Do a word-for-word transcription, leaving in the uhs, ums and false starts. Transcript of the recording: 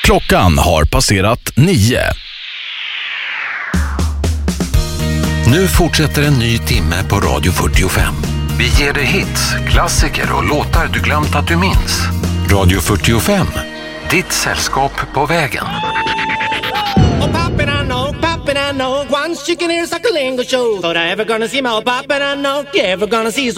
Klockan har passerat nio. Nu fortsätter en ny timme på Radio fyrtiofem. Vi ger dig hits, klassiker och låtar du glömt att du minns. Radio fyrtiofem, ditt sällskap på vägen. Oh, poppin', I know, poppin', I know. Once you can hear Suckalingo show. Thought I ever gonna see my poppin', I know. You ever gonna see